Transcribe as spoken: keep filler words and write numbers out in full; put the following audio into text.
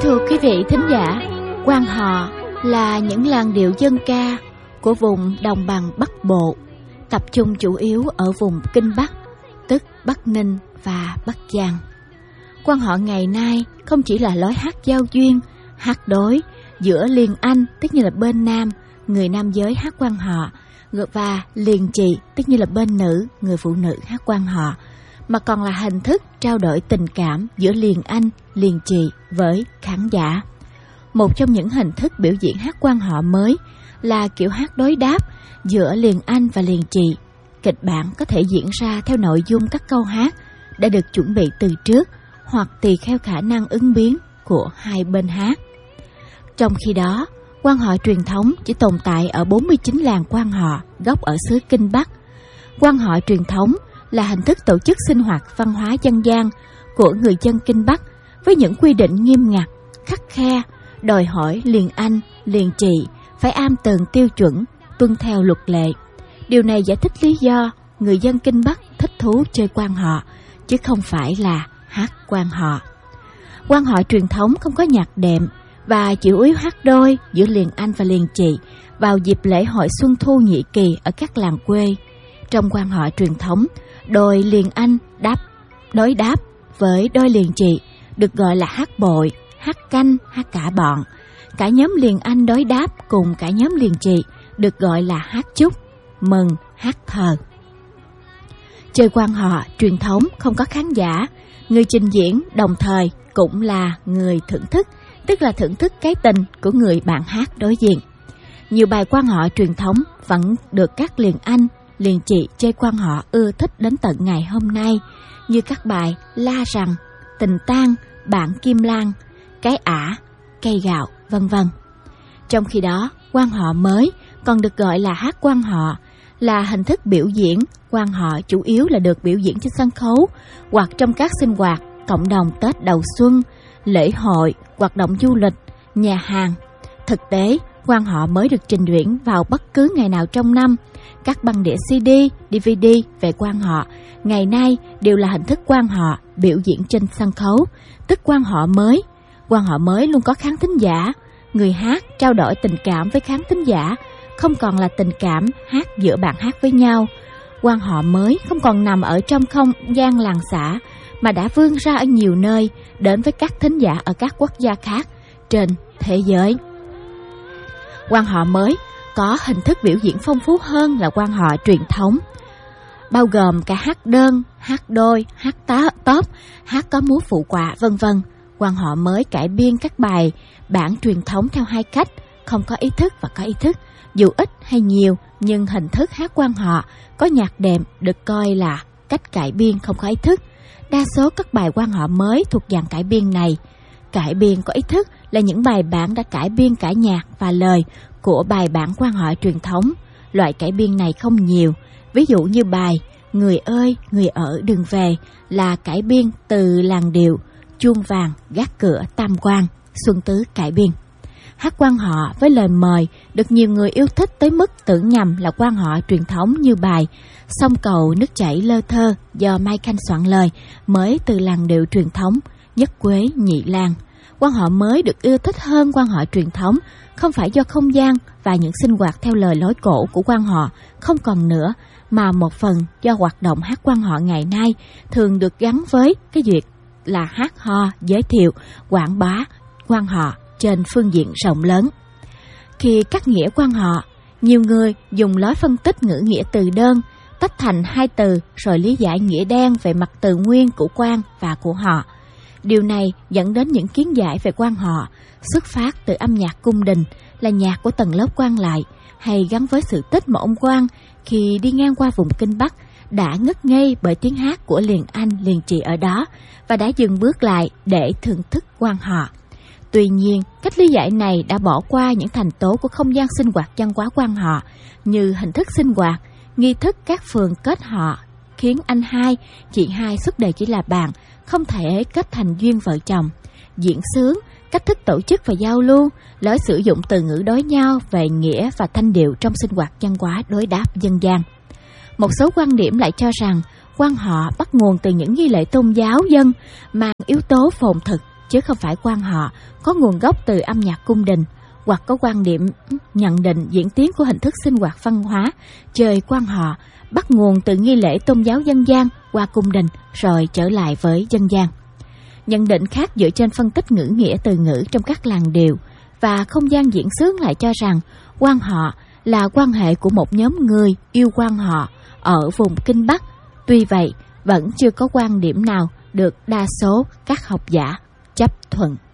Thưa quý vị thính giả, quan họ là những làn điệu dân ca của vùng đồng bằng Bắc Bộ, tập trung chủ yếu ở vùng Kinh Bắc, tức Bắc Ninh và Bắc Giang. Quan họ ngày nay không chỉ là lối hát giao duyên, hát đối giữa liền anh, tức như là bên nam, người nam giới hát quan họ, và liền chị, tức như là bên nữ, người phụ nữ hát quan họ, mà còn là hình thức trao đổi tình cảm giữa liền anh, liền chị với khán giả. Một trong những hình thức biểu diễn hát quan họ mới là kiểu hát đối đáp giữa liền anh và liền chị. Kịch bản có thể diễn ra theo nội dung các câu hát đã được chuẩn bị từ trước hoặc tùy theo khả năng ứng biến của hai bên hát. Trong khi đó, quan họ truyền thống chỉ tồn tại ở bốn mươi chín làng quan họ gốc ở xứ Kinh Bắc. Quan họ truyền thống là hình thức tổ chức sinh hoạt văn hóa dân gian của người dân Kinh Bắc với những quy định nghiêm ngặt, khắt khe, đòi hỏi liền anh, liền chị phải am tường tiêu chuẩn, tuân theo luật lệ. Điều này giải thích lý do người dân Kinh Bắc thích thú chơi quan họ, chứ không phải là hát quan họ. Quan họ truyền thống không có nhạc đệm và chủ yếu hát đôi giữa liền anh và liền chị vào dịp lễ hội Xuân Thu Nhị Kỳ ở các làng quê. Trong quan họ truyền thống, đôi liền anh đáp đối đáp với đôi liền chị được gọi là hát bội, hát canh, hát cả bọn. Cả nhóm liền anh đối đáp cùng cả nhóm liền chị được gọi là hát chúc, mừng, hát thờ. Chơi quan họ truyền thống không có khán giả, người trình diễn đồng thời cũng là người thưởng thức, tức là thưởng thức cái tình của người bạn hát đối diện. Nhiều bài quan họ truyền thống vẫn được các liền anh, liền chị chơi quan họ ưa thích đến tận ngày hôm nay, như các bài La Rằng, Tình Tang, Bạn Kim Lan, Cái Ả, Cây Gạo, vân vân. Trong khi đó, quan họ mới còn được gọi là hát quan họ, là hình thức biểu diễn. Quan họ chủ yếu là được biểu diễn trên sân khấu hoặc trong các sinh hoạt cộng đồng Tết đầu xuân, lễ hội, hoạt động du lịch, nhà hàng. Thực tế, quan họ mới được trình diễn vào bất cứ ngày nào trong năm. Các băng đĩa xê đê, đê vê đê về quan họ ngày nay đều là hình thức quan họ biểu diễn trên sân khấu, tức quan họ mới. Quan họ mới luôn có khán thính giả, người hát trao đổi tình cảm với khán thính giả, không còn là tình cảm hát giữa bạn hát với nhau. Quan họ mới không còn nằm ở trong không gian làng xã, mà đã vươn ra ở nhiều nơi, đến với các thính giả ở các quốc gia khác trên thế giới. Quan họ mới có hình thức biểu diễn phong phú hơn là quan họ truyền thống, bao gồm cả hát đơn, hát đôi, hát tá, tóp, hát có múa phụ họa, vân vân. Quan họ mới cải biên các bài bản truyền thống theo hai cách, không có ý thức và có ý thức. Dù ít hay nhiều, nhưng hình thức hát quan họ có nhạc đệm được coi là cách cải biên không có ý thức. Đa số các bài quan họ mới thuộc dạng cải biên này. Cải biên có ý thức là những bài bản đã cải biên cả nhạc và lời của bài bản quan họ truyền thống. Loại cải biên này không nhiều. Ví dụ như bài Người ơi, người ở đừng về là cải biên từ làn điệu Chuông vàng gác cửa Tam Quan, Xuân Tứ cải biên. Hát quan họ với lời mời được nhiều người yêu thích tới mức tưởng nhầm là quan họ truyền thống, như bài Sông cầu nước chảy lơ thơ do Mai Khanh soạn lời, mới từ làn điệu truyền thống Nhất Quế Nhị Lan. Quan họ mới được yêu thích hơn quan họ truyền thống không phải do không gian và những sinh hoạt theo lời lối cổ của quan họ không còn nữa, mà một phần do hoạt động hát quan họ ngày nay thường được gắn với cái việc là hát ho, giới thiệu, quảng bá quan họ trên phương diện rộng lớn. Khi cắt nghĩa quan họ, nhiều người dùng lối phân tích ngữ nghĩa từ đơn, tách thành hai từ rồi lý giải nghĩa đen về mặt từ nguyên của quan và của họ. Điều này dẫn đến những kiến giải về quan họ xuất phát từ âm nhạc cung đình, là nhạc của tầng lớp quan lại, hay gắn với sự tích mà ông quan khi đi ngang qua vùng Kinh Bắc đã ngất ngây bởi tiếng hát của liền anh, liền chị ở đó và đã dừng bước lại để thưởng thức quan họ. Tuy nhiên, cách lý giải này đã bỏ qua những thành tố của không gian sinh hoạt văn hóa quan họ, như hình thức sinh hoạt, nghi thức các phường kết họ, khiến anh hai, chị hai suốt đời chỉ là bạn, không thể kết thành duyên vợ chồng. Diễn xướng, cách thức tổ chức và giao lưu, lối sử dụng từ ngữ đối nhau về nghĩa và thanh điệu trong sinh hoạt văn hóa đối đáp dân gian. Một số quan điểm lại cho rằng quan họ bắt nguồn từ những nghi lễ tôn giáo dân, mang yếu tố phồn thực, chứ không phải quan họ có nguồn gốc từ âm nhạc cung đình, hoặc có quan điểm nhận định diễn tiến của hình thức sinh hoạt văn hóa chơi quan họ bắt nguồn từ nghi lễ tôn giáo dân gian qua cung đình rồi trở lại với dân gian. Nhận định khác dựa trên phân tích ngữ nghĩa từ ngữ trong các làn điệu và không gian diễn xướng lại cho rằng quan họ là quan hệ của một nhóm người yêu quan họ ở vùng Kinh Bắc. Tuy vậy, vẫn chưa có quan điểm nào được đa số các học giả chấp thuận.